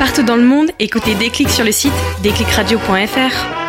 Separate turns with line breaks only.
Partout dans le monde, écoutez Déclic sur le site déclicradio.fr.